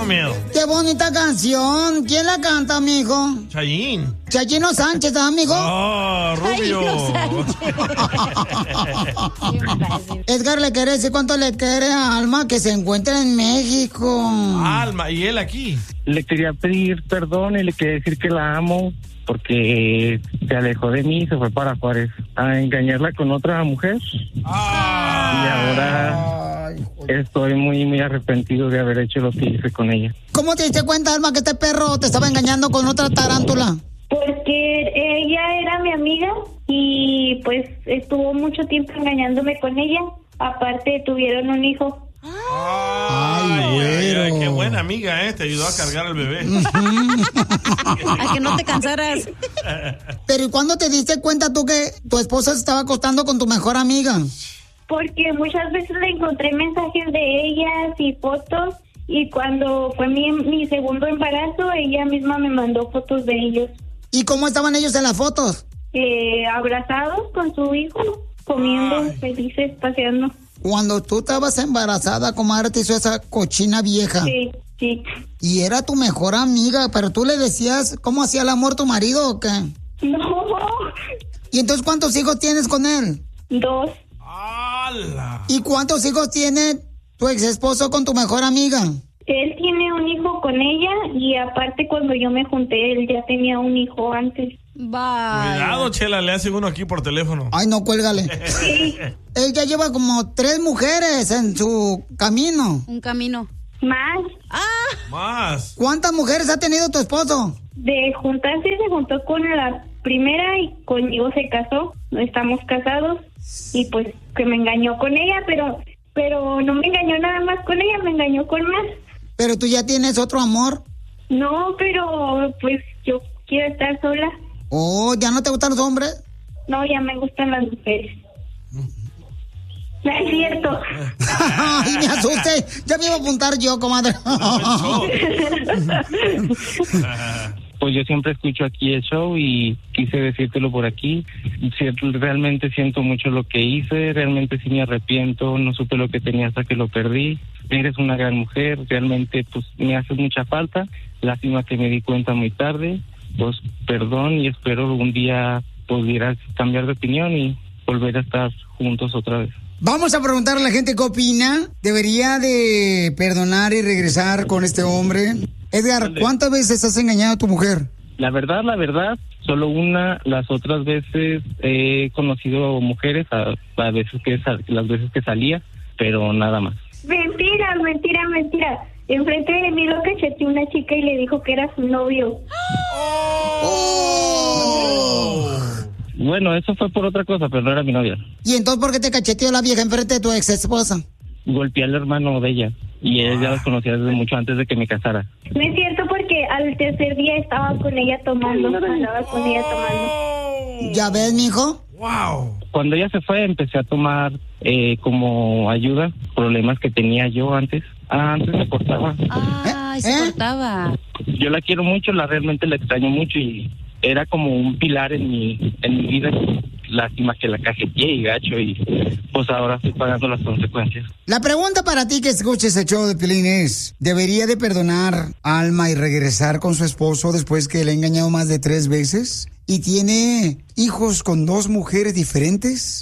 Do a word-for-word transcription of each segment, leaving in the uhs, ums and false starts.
miedo. Qué bonita canción. ¿Quién la canta, mijo? Chayín. Chayino Sánchez, amigo. Oh, Rubio. Edgar le quiere decir cuánto le quiere a Alma, que se encuentra en México. Alma, ¿y él aquí? Le quería pedir perdón y le quería decir que la amo porque se alejó de mí y se fue para Juárez a engañarla con otra mujer. Ah. Y ahora estoy muy, muy arrepentido de haber hecho lo que hice con ella. ¿Cómo te diste cuenta, Alma, que este perro te estaba engañando con otra tarántula? Porque ella era mi amiga y pues estuvo mucho tiempo engañándome con ella. Aparte tuvieron un hijo. Ay, güero. Ay, ay, qué buena amiga, ¿eh? Te ayudó a cargar al bebé. A que no te cansaras. Pero ¿y cuándo te diste cuenta tú que tu esposa se estaba acostando con tu mejor amiga? Porque muchas veces le encontré mensajes de ellas y fotos. Y cuando fue mi, mi segundo embarazo, ella misma me mandó fotos de ellos. ¿Y cómo estaban ellos en las fotos? Eh, abrazados con su hijo, comiendo, ay, felices, paseando. Cuando tú estabas embarazada, comadre, te hizo esa cochina vieja. Sí, sí. Y era tu mejor amiga, pero tú le decías cómo hacía el amor tu marido o qué? No. ¿Y entonces cuántos hijos tienes con él? Dos. ¡Hala! ¿Y cuántos hijos tiene tu ex esposo con tu mejor amiga? Él tiene un hijo con ella y aparte cuando yo me junté, él ya tenía un hijo antes. Bye. Cuidado, Chela, le hace uno aquí por teléfono. Ay, no, cuélgale. Sí. Él ya lleva como tres mujeres en su camino. Un camino. Más. Ah. Más. ¿Cuántas mujeres ha tenido tu esposo? De juntarse se juntó con la primera y conmigo se casó. No estamos casados y pues que me engañó con ella, pero pero no me engañó nada más con ella, me engañó con más. ¿Pero tú ya tienes otro amor? No, pero pues yo quiero estar sola. Oh, ¿ya no te gustan los hombres? No, ya me gustan las mujeres. No es cierto. Ay, me asusté. Ya me iba a apuntar yo, comadre. Pues yo siempre escucho aquí el show y quise decírtelo por aquí. Realmente siento mucho lo que hice, realmente sí me arrepiento, no supe lo que tenía hasta que lo perdí. Eres una gran mujer, realmente pues me hace mucha falta. Lástima que me di cuenta muy tarde. Pues perdón y espero un día pudieras cambiar de opinión y volver a estar juntos otra vez. Vamos a preguntarle a la gente qué opina. ¿Debería de perdonar y regresar con este hombre? Edgar, ¿cuántas veces has engañado a tu mujer? La verdad, la verdad, solo una. Las otras veces he conocido mujeres, a, a veces que las veces que salía, pero nada más. Mentira, mentira, mentira. Enfrente de mí lo cacheteó una chica y le dijo que era su novio. ¡Oh! Bueno, eso fue por otra cosa, pero no era mi novia. ¿Y entonces por qué te cacheteó la vieja enfrente de tu ex esposa? Golpeé al hermano de ella y ella ya los conocía desde mucho antes de que me casara. No es cierto porque al tercer día estaba con ella tomando, andaba con ella tomando. ¿Ya ves, mijo? Wow. Cuando ella se fue empecé a tomar eh, como ayuda problemas que tenía yo antes. Ah, antes me cortaba. Ay, se ¿Eh? cortaba. Yo la quiero mucho, la realmente la extraño mucho y era como un pilar en mi en mi vida. Lástima que la cajeteé y gacho y pues ahora estoy pagando las consecuencias. La pregunta para ti que escuches el show de Piolín es, ¿debería de perdonar a Alma y regresar con su esposo después que le ha engañado más de tres veces? ¿Y tiene hijos con dos mujeres diferentes?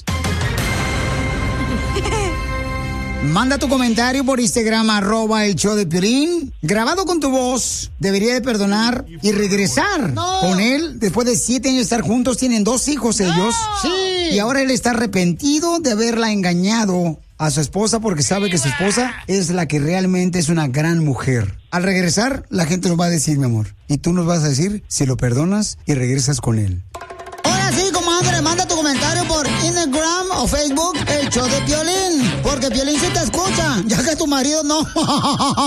Manda tu comentario por Instagram, arroba el show de Piolín. Grabado con tu voz, debería de perdonar y regresar no. con él. Después de siete años de estar juntos, tienen dos hijos ellos. No. Sí. Y ahora él está arrepentido de haberla engañado a su esposa porque sabe que su esposa es la que realmente es una gran mujer. Al regresar, la gente nos va a decir, mi amor. Y tú nos vas a decir si lo perdonas y regresas con él. Ahora sí, comadre, manda tu comentario por Instagram o Facebook, el show de Piolín. Porque Piolín sí te escucha, ya que tu marido no.